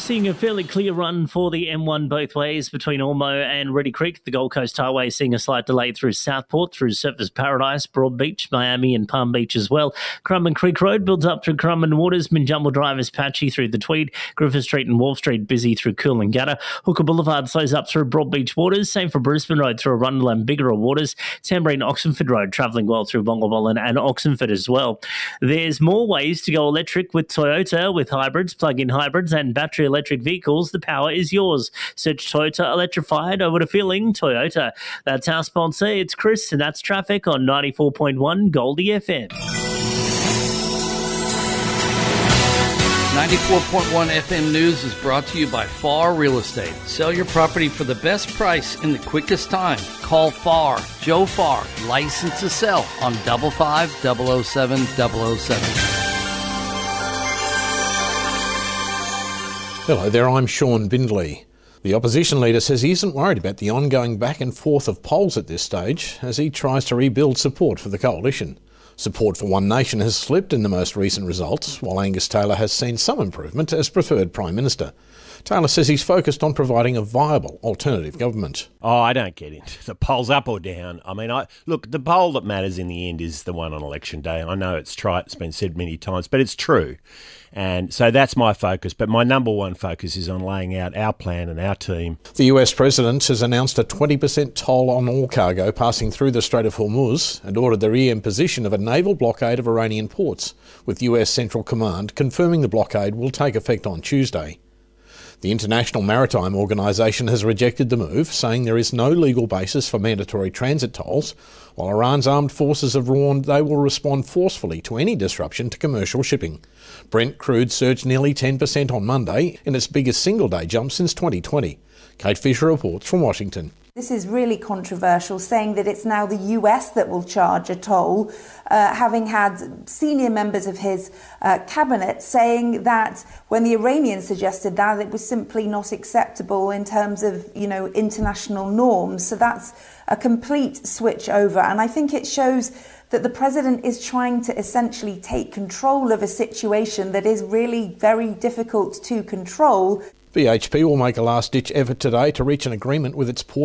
Seeing a fairly clear run for the M1 both ways between Ormeau and Reedy Creek. The Gold Coast Highway seeing a slight delay through Southport, through Surfers Paradise, Broadbeach, Miami and Palm Beach as well. Currumbin Creek Road builds up through Currumbin Waters. Minjumble Drive is patchy through the Tweed. Griffith Street and Wharf Street busy through Coolangatta. Hooker Boulevard slows up through Broadbeach Waters. Same for Brisbane Road through Arundel and Bigara Waters. Tamborine Oxenford Road travelling well through Bongabolin and Oxenford as well. There's more ways to go electric with Toyota, with hybrids, plug-in hybrids and battery electric vehicles. The power is yours. Search Toyota Electrified over to feeling Toyota. That's our sponsor. It's Chris, and that's traffic on 94.1 Goldie FM. 94.1 FM News is brought to you by FAR Real Estate. Sell your property for the best price in the quickest time. Call FAR, Joe Farr, license to sell on 55007-007. Hello there, I'm Sean Bindley. The opposition leader says he isn't worried about the ongoing back and forth of polls at this stage as he tries to rebuild support for the coalition. Support for One Nation has slipped in the most recent results, while Angus Taylor has seen some improvement as preferred Prime Minister. Taylor says he's focused on providing a viable alternative government. Oh, I don't get into the polls up or down. I mean, look, the poll that matters in the end is the one on election day. I know it's been said many times, but it's true. And so that's my focus. But my number one focus is on laying out our plan and our team. The US President has announced a 20% toll on all cargo passing through the Strait of Hormuz and ordered the reimposition of a naval blockade of Iranian ports, with US Central Command confirming the blockade will take effect on Tuesday. The International Maritime Organisation has rejected the move, saying there is no legal basis for mandatory transit tolls, while Iran's armed forces have warned they will respond forcefully to any disruption to commercial shipping. Brent crude surged nearly 10% on Monday in its biggest single-day jump since 2020. Kate Fisher reports from Washington. This is really controversial, saying that it's now the US that will charge a toll, having had senior members of his cabinet saying that when the Iranians suggested that, it was simply not acceptable in terms of, international norms. So that's a complete switch over. And I think it shows that the president is trying to essentially take control of a situation that is really very difficult to control. BHP will make a last-ditch effort today to reach an agreement with its port